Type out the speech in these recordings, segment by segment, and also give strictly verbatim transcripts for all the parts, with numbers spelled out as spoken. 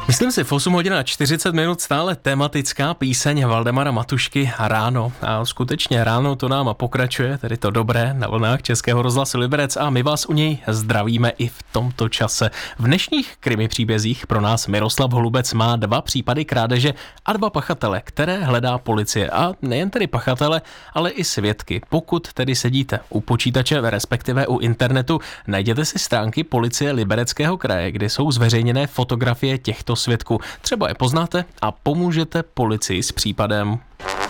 Myslím si, v osm hodin a čtyřicet minut stále tematická píseň Valdemara Matušky Ráno. A skutečně ráno to nám pokračuje, tedy to dobré, na vlnách Českého rozhlasu Liberec a my vás u něj zdravíme i v tomto čase. V dnešních krimi příbězích pro nás Miroslav Holubec má dva případy krádeže a dva pachatele, které hledá policie. A nejen tedy pachatele, ale i svědky. Pokud tedy sedíte u počítače, respektive u internetu, najděte si stránky policie Libereckého kraje, kde jsou zveřejněné fotografie těchto svědků. Třeba je poznáte a pomůžete policii s případem.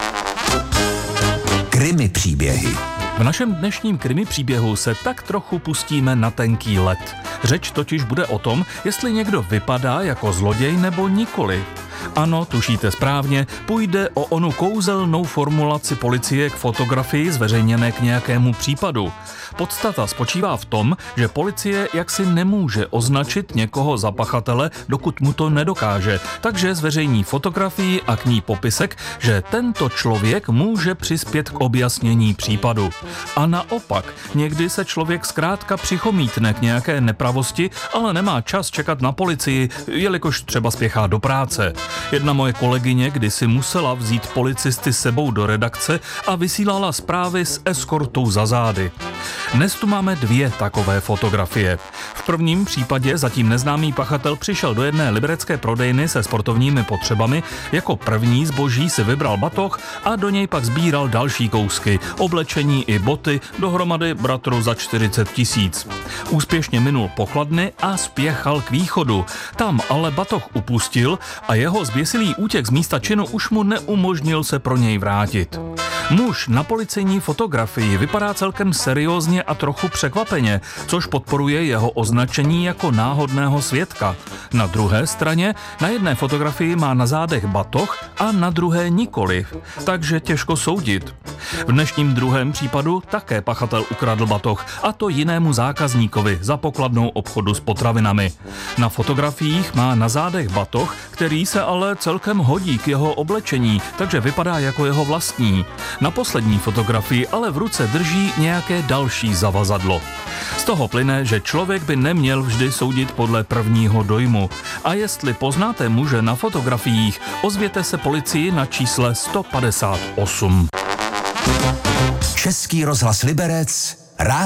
Krimi příběhy. V našem dnešním krimi příběhu se tak trochu pustíme na tenký led. Řeč totiž bude o tom, jestli někdo vypadá jako zloděj nebo nikoli. Ano, tušíte správně, půjde o onu kouzelnou formulaci policie k fotografii zveřejněné k nějakému případu. Podstata spočívá v tom, že policie jaksi nemůže označit někoho za pachatele, dokud mu to nedokáže, takže zveřejní fotografii a k ní popisek, že tento člověk může přispět k objasnění případu. A naopak, někdy se člověk zkrátka přichomítne k nějaké nepravosti, ale nemá čas čekat na policii, jelikož třeba spěchá do práce. Jedna moje kolegyně kdysi musela vzít policisty s sebou do redakce a vysílala zprávy s eskortou za zády. Dnes tu máme dvě takové fotografie. V prvním případě zatím neznámý pachatel přišel do jedné liberecké prodejny se sportovními potřebami, jako první zboží si vybral batoh a do něj pak sbíral další kousky, oblečení i boty, dohromady bratru za čtyřicet tisíc. Úspěšně minul pokladny a spěchal k východu. Tam ale batoh upustil a jeho zběsilý útěk z místa činu už mu neumožnil se pro něj vrátit. Muž na policejní fotografii vypadá celkem seriózně a trochu překvapeně, což podporuje jeho označení jako náhodného svědka. Na druhé straně na jedné fotografii má na zádech batoh a na druhé nikoliv, takže těžko soudit. V dnešním druhém případu také pachatel ukradl batoh, a to jinému zákazníkovi za pokladnou obchodu s potravinami. Na fotografiích má na zádech batoh, který se ale celkem hodí k jeho oblečení, takže vypadá jako jeho vlastní. Na poslední fotografii ale v ruce drží nějaké další zavazadlo. Z toho plyne, že člověk by neměl vždy soudit podle prvního dojmu. A jestli poznáte muže na fotografiích, ozvěte se policii na čísle sto padesát osm. Český rozhlas Liberec. Rádio